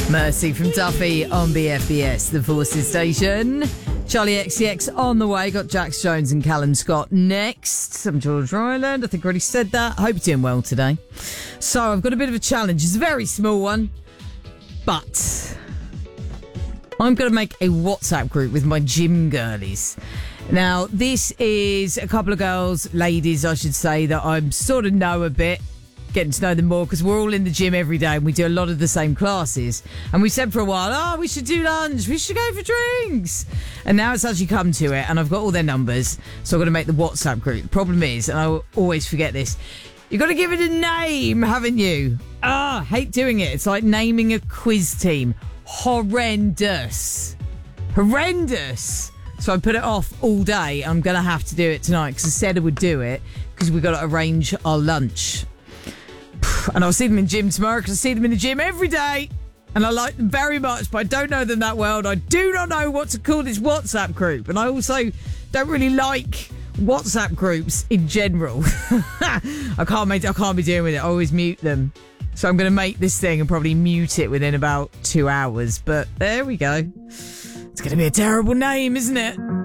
Mercy from Duffy on BFBS, the Forces Station. Charlie XCX on the way. Got Jax Jones and Callum Scott next. I'm George Ryland. I think I already said that. I hope you're doing well today. So I've got a bit of a challenge. It's a very small one, but I'm going to make a WhatsApp group with my gym girlies. Now, this is a couple of girls, ladies, I should say, that I sort of know a bit. Getting to know them more because we're all in the gym every day and we do a lot of the same classes. And we said for a while, we should do lunch, we should go for drinks. And now it's actually come to it and I've got all their numbers. So I'm going to make the WhatsApp group. The problem is, and I always forget this, you've got to give it a name, haven't you? Hate doing it. It's like naming a quiz team. Horrendous. So I put it off all day. I'm going to have to do it tonight because I said I would do it because we've got to arrange our lunch. And I'll see them in gym tomorrow because I see them in the gym every day. And I like them very much, but I don't know them that well. And I do not know what to call this WhatsApp group. And I also don't really like WhatsApp groups in general. I can't be doing with it. I always mute them. So I'm going to make this thing and probably mute it within about 2 hours. But there we go. It's going to be a terrible name, isn't it?